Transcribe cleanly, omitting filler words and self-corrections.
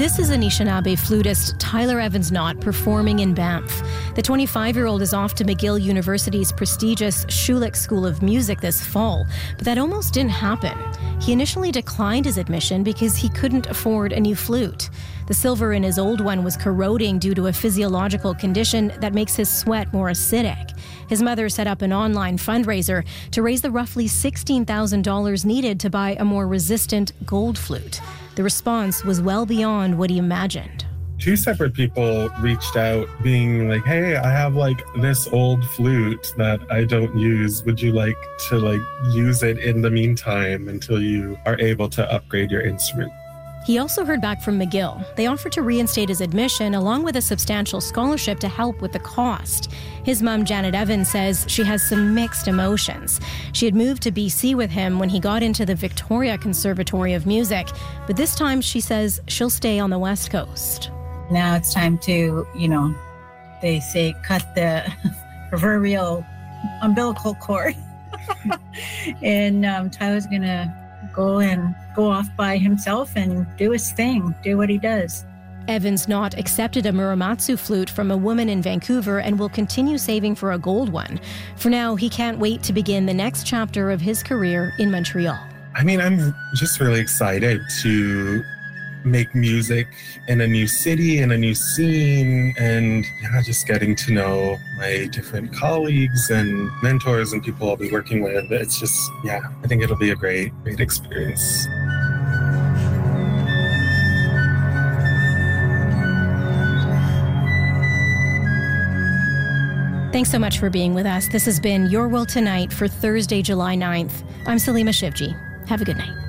This is Anishinaabe flutist Tyler Evans-Knott performing in Banff. The 25-year-old is off to McGill University's prestigious Schulich School of Music this fall, but that almost didn't happen. He initially declined his admission because he couldn't afford a new flute. The silver in his old one was corroding due to a physiological condition that makes his sweat more acidic. His mother set up an online fundraiser to raise the roughly $16,000 needed to buy a more resistant gold flute. The response was well beyond what he imagined. 2 separate people reached out being like, hey, I have this old flute that I don't use. Would you like to use it in the meantime until you are able to upgrade your instrument? He also heard back from McGill. They offered to reinstate his admission along with a substantial scholarship to help with the cost. His mom, Janet Evans, says she has some mixed emotions. She had moved to BC with him when he got into the Victoria Conservatory of Music, but this time she says she'll stay on the West Coast. Now it's time to, they say cut the proverbial umbilical cord. And Tyler's going to go off by himself and do his thing, do what he does. Evans-Knott accepted a Muramatsu flute from a woman in Vancouver and will continue saving for a gold one. For now, he can't wait to begin the next chapter of his career in Montreal. I'm just really excited to make music in a new city, in a new scene, and just getting to know my different colleagues and mentors and people I'll be working with. It's just, I think it'll be a great experience. Thanks so much for being with us. This has been Your World Tonight for Thursday, July 9th. I'm Salima Shivji. Have a good night.